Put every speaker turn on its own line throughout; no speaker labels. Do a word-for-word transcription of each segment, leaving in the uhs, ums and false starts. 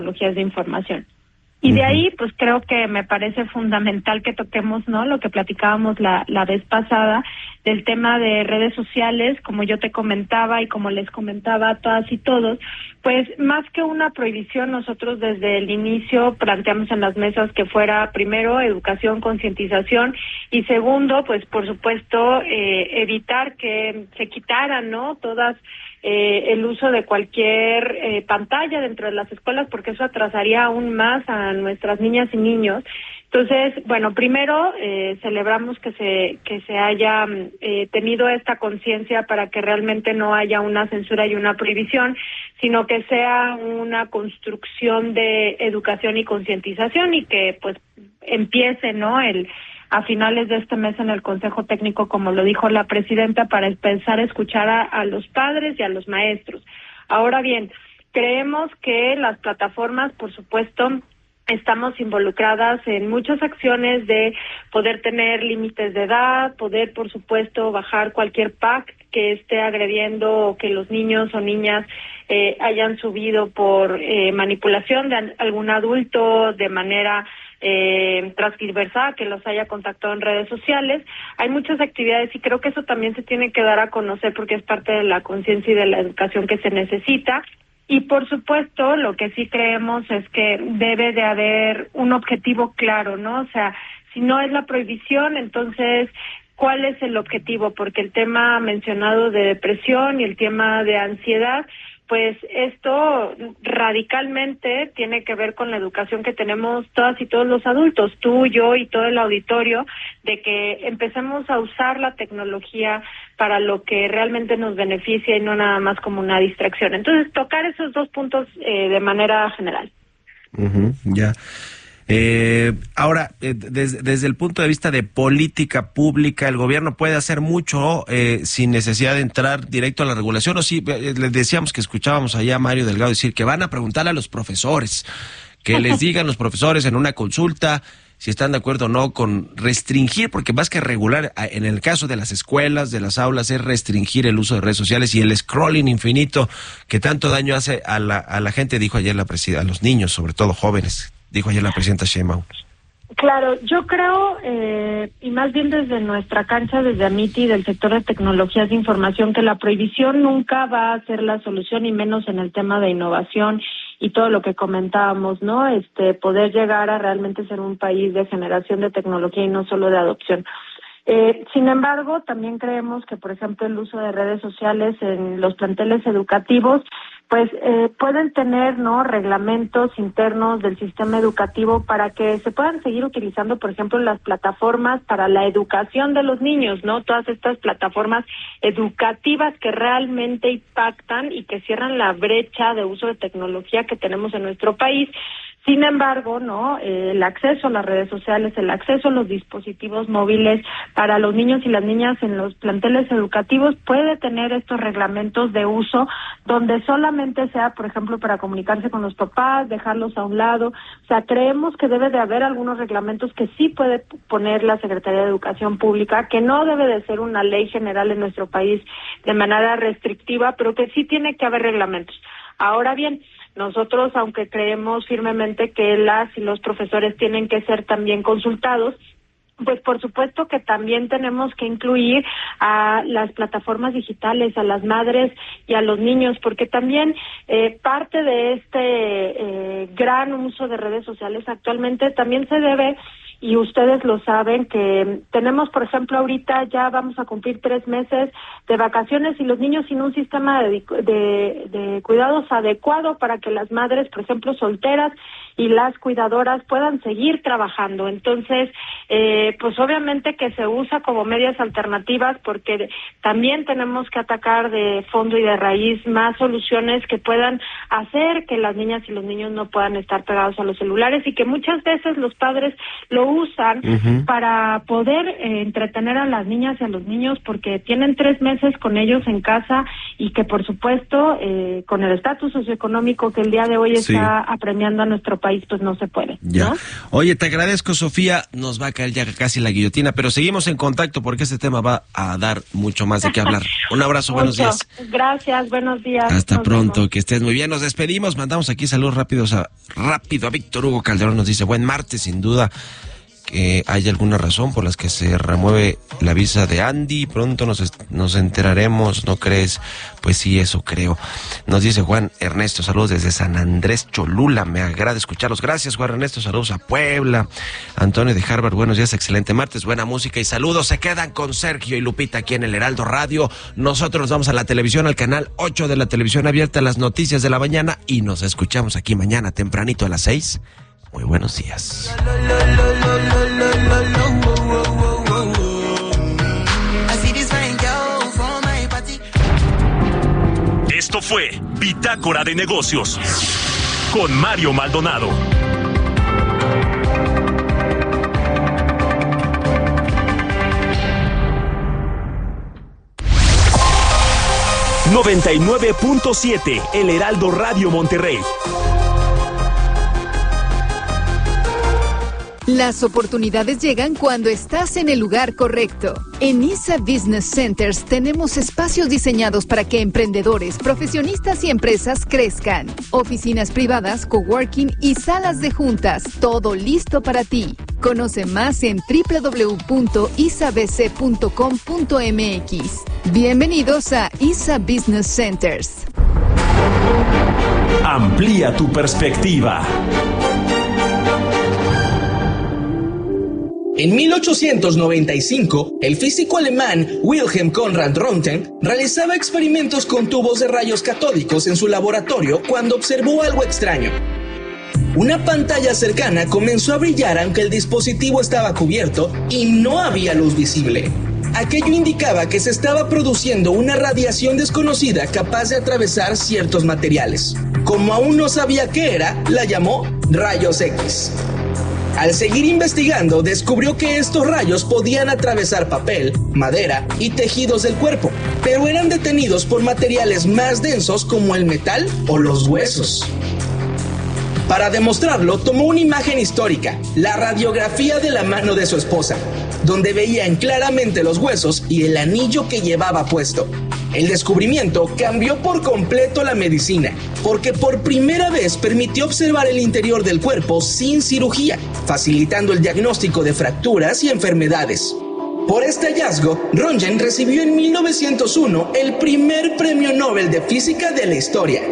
tecnologías de información. Y de ahí, pues creo que me parece fundamental que toquemos, ¿no?, lo que platicábamos la, la vez pasada del tema de redes sociales, como yo te comentaba y como les comentaba a todas y todos, pues más que una prohibición, nosotros desde el inicio planteamos en las mesas que fuera primero educación, concientización y segundo, pues por supuesto, eh, evitar que se quitaran, ¿no?, todas Eh, el uso de cualquier eh, pantalla dentro de las escuelas, porque eso atrasaría aún más a nuestras niñas y niños. Entonces, bueno, primero eh, celebramos que se que se haya eh, tenido esta conciencia para que realmente no haya una censura y una prohibición, sino que sea una construcción de educación y concientización y que pues empiece, ¿no?, el a finales de este mes en el Consejo Técnico, como lo dijo la presidenta, para empezar a escuchar a, a los padres y a los maestros. Ahora bien, creemos que las plataformas, por supuesto, estamos involucradas en muchas acciones de poder tener límites de edad, poder, por supuesto, bajar cualquier pack que esté agrediendo o que los niños o niñas eh, hayan subido por eh, manipulación de algún adulto de manera eh, transversal, que los haya contactado en redes sociales. Hay muchas actividades y creo que eso también se tiene que dar a conocer porque es parte de la conciencia y de la educación que se necesita. Y por supuesto, lo que sí creemos es que debe de haber un objetivo claro, ¿no? O sea, si no es la prohibición, entonces, ¿cuál es el objetivo? Porque el tema mencionado de depresión y el tema de ansiedad, pues esto radicalmente tiene que ver con la educación que tenemos todas y todos los adultos, tú, yo y todo el auditorio, de que empecemos a usar la tecnología para lo que realmente nos beneficia y no nada más como una distracción. Entonces, tocar esos dos puntos eh, de manera general.
Uh-huh, ya. Eh, ahora, eh, desde, desde el punto de vista de política pública, el gobierno puede hacer mucho eh, sin necesidad de entrar directo a la regulación, o sí, eh, les decíamos que escuchábamos allá a Mario Delgado decir que van a preguntarle a los profesores, que les digan los profesores en una consulta si están de acuerdo o no con restringir, porque más que regular, en el caso de las escuelas, de las aulas, es restringir el uso de redes sociales y el scrolling infinito que tanto daño hace a la, a la gente, dijo ayer la presidenta, a los niños, sobre todo jóvenes. Dijo ayer la presidenta Sheinbaum.
Claro, yo creo, eh, y más bien desde nuestra cancha, desde AMITI, del sector de tecnologías de información, que la prohibición nunca va a ser la solución, y menos en el tema de innovación y todo lo que comentábamos, ¿no? Este, poder llegar a realmente ser un país de generación de tecnología y no solo de adopción. Eh, sin embargo, también creemos que, por ejemplo, el uso de redes sociales en los planteles educativos, pues eh, pueden tener, ¿no?, reglamentos internos del sistema educativo para que se puedan seguir utilizando, por ejemplo, las plataformas para la educación de los niños, ¿no? Todas estas plataformas educativas que realmente impactan y que cierran la brecha de uso de tecnología que tenemos en nuestro país. Sin embargo, no, eh, el acceso a las redes sociales, el acceso a los dispositivos móviles para los niños y las niñas en los planteles educativos puede tener estos reglamentos de uso donde solamente sea, por ejemplo, para comunicarse con los papás, dejarlos a un lado. O sea, creemos que debe de haber algunos reglamentos que sí puede poner la Secretaría de Educación Pública, que no debe de ser una ley general en nuestro país de manera restrictiva, pero que sí tiene que haber reglamentos. Ahora bien, nosotros, aunque creemos firmemente que las y los profesores tienen que ser también consultados, pues por supuesto que también tenemos que incluir a las plataformas digitales, a las madres y a los niños, porque también eh, parte de este eh, gran uso de redes sociales actualmente también se debe, y ustedes lo saben, que tenemos, por ejemplo, ahorita ya vamos a cumplir tres meses de vacaciones y los niños sin un sistema de, de, de cuidados adecuado para que las madres, por ejemplo, solteras y las cuidadoras puedan seguir trabajando. Entonces, eh, pues obviamente que se usa como medias alternativas, porque también tenemos que atacar de fondo y de raíz más soluciones que puedan hacer que las niñas y los niños no puedan estar pegados a los celulares, y que muchas veces los padres lo usan uh-huh. para poder eh, entretener a las niñas y a los niños, porque tienen tres meses con ellos en casa y que por supuesto eh, con el estatus socioeconómico que el día de hoy sí. está apremiando a nuestro país, pues no se puede.
Ya.
¿no?
Oye, te agradezco, Sofía, nos va a caer ya casi la guillotina, pero seguimos en contacto porque este tema va a dar mucho más de qué hablar. Un abrazo, buenos días.
Gracias, buenos días.
Hasta
nos
pronto,
vemos.
Que estés muy bien, nos despedimos, mandamos aquí saludos rápidos a, rápido a Víctor Hugo Calderón, nos dice, buen martes, sin duda que hay alguna razón por las que se remueve la visa de Andy, pronto nos, nos enteraremos, ¿no crees? Pues sí, eso creo. Nos dice Juan Ernesto, saludos desde San Andrés Cholula, me agrada escucharlos. Gracias, Juan Ernesto, saludos a Puebla. Antonio de Harvard, buenos días, excelente martes, buena música y saludos. Se quedan con Sergio y Lupita aquí en el Heraldo Radio. Nosotros nos vamos a la televisión, al canal ocho de la televisión abierta, las noticias de la mañana, y nos escuchamos aquí mañana tempranito a las seis. Muy buenos días.
Esto fue Bitácora de Negocios con Mario Maldonado. noventa y nueve punto siete El Heraldo Radio Monterrey.
Las oportunidades llegan cuando estás en el lugar correcto. En I S A Business Centers tenemos espacios diseñados para que emprendedores, profesionistas y empresas crezcan. Oficinas privadas, coworking y salas de juntas, todo listo para ti. Conoce más en doble u doble u doble u punto i s a b c punto com punto m x. Bienvenidos a I S A Business Centers.
Amplía tu perspectiva.
En mil ochocientos noventa y cinco, el físico alemán Wilhelm Conrad Röntgen realizaba experimentos con tubos de rayos catódicos en su laboratorio cuando observó algo extraño. Una pantalla cercana comenzó a brillar aunque el dispositivo estaba cubierto y no había luz visible. Aquello indicaba que se estaba produciendo una radiación desconocida capaz de atravesar ciertos materiales. Como aún no sabía qué era, la llamó rayos X. Al seguir investigando, descubrió que estos rayos podían atravesar papel, madera y tejidos del cuerpo, pero eran detenidos por materiales más densos como el metal o los huesos. Para demostrarlo, tomó una imagen histórica, la radiografía de la mano de su esposa, donde veían claramente los huesos y el anillo que llevaba puesto. El descubrimiento cambió por completo la medicina, porque por primera vez permitió observar el interior del cuerpo sin cirugía, facilitando el diagnóstico de fracturas y enfermedades. Por este hallazgo, Röntgen recibió en mil novecientos uno el primer premio Nobel de Física de la historia.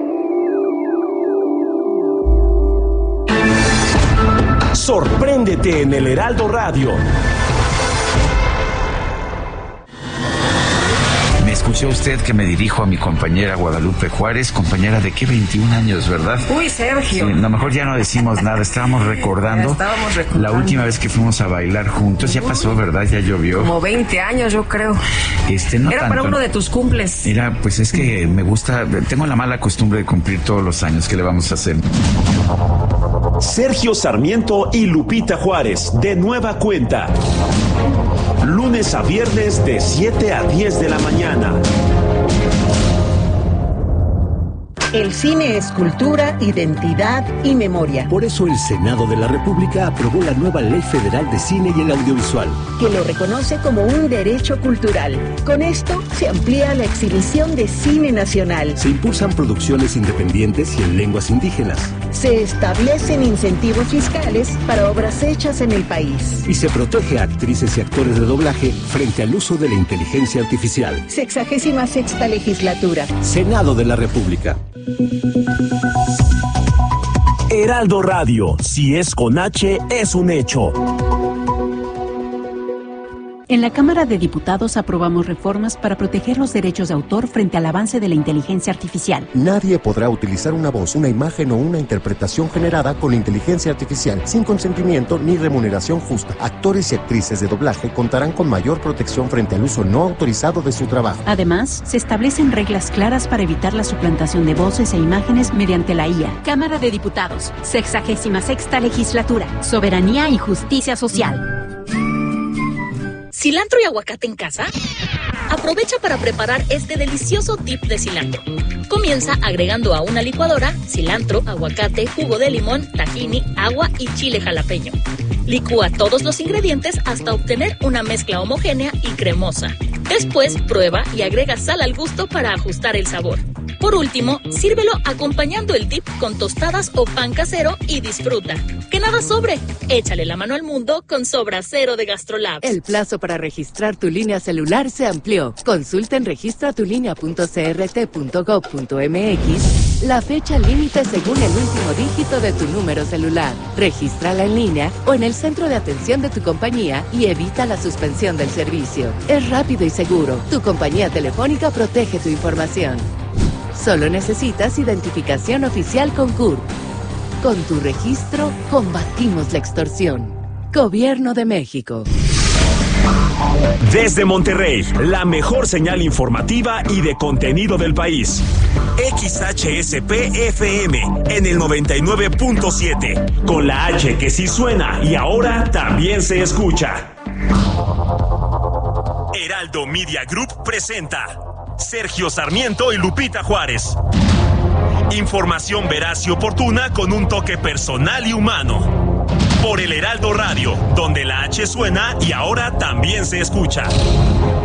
Sorpréndete en el Heraldo Radio.
Escuchó usted que me dirijo a mi compañera Guadalupe Juárez, compañera de qué veintiún años, ¿verdad?
Uy, Sergio.
Sí, a lo mejor ya no decimos nada, estábamos recordando,
estábamos recordando
la última vez que fuimos a bailar juntos, ya pasó, ¿verdad? Ya llovió.
Como veinte años, yo creo.
Este, no
Era
tanto,
para uno de tus cumples.
Era, pues es que me gusta, tengo la mala costumbre de cumplir todos los años, ¿qué le vamos a hacer?
Sergio Sarmiento y Lupita Juárez, de nueva cuenta. Lunes a viernes de siete a diez de la mañana.
El cine es cultura, identidad y memoria.
Por eso el Senado de la República aprobó la nueva Ley Federal de Cine y el Audiovisual,
que lo reconoce como un derecho cultural. Con esto se amplía la exhibición de cine nacional.
Se impulsan producciones independientes y en lenguas indígenas.
Se establecen incentivos fiscales para obras hechas en el país.
Y se protege a actrices y actores de doblaje frente al uso de la inteligencia artificial.
Sexagésima sexta legislatura.
Senado de la República.
Heraldo Radio, si es con H, es un hecho.
En la Cámara de Diputados aprobamos reformas para proteger los derechos de autor frente al avance de la inteligencia artificial.
Nadie podrá utilizar una voz, una imagen o una interpretación generada con inteligencia artificial sin consentimiento ni remuneración justa. Actores y actrices de doblaje contarán con mayor protección frente al uso no autorizado de su trabajo.
Además, se establecen reglas claras para evitar la suplantación de voces e imágenes mediante la I A.
Cámara de Diputados, sexagésima sexta legislatura, soberanía y justicia social.
¿Cilantro y aguacate en casa? Aprovecha para preparar este delicioso dip de cilantro. Comienza agregando a una licuadora cilantro, aguacate, jugo de limón, tahini, agua y chile jalapeño. Licúa todos los ingredientes hasta obtener una mezcla homogénea y cremosa. Después prueba y agrega sal al gusto para ajustar el sabor. Por último, sírvelo acompañando el dip con tostadas o pan casero y disfruta. ¡Que nada sobre! Échale la mano al mundo con Sobra Cero de GastroLab.
El plazo para registrar tu línea celular se amplió. Consulta en registra tu línea punto c r t punto gov punto m x la fecha límite según el último dígito de tu número celular. Regístrala en línea o en el centro de atención de tu compañía y evita la suspensión del servicio. Es rápido y seguro. Tu compañía telefónica protege tu información. Solo necesitas identificación oficial con C U R P. Con tu registro, combatimos la extorsión. Gobierno de México.
Desde Monterrey, la mejor señal informativa y de contenido del país. X H S P F M en el noventa y nueve punto siete. Con la H que sí suena y ahora también se escucha. Heraldo Media Group presenta Sergio Sarmiento y Lupita Juárez. Información veraz y oportuna con un toque personal y humano. Por el Heraldo Radio, donde la H suena y ahora también se escucha.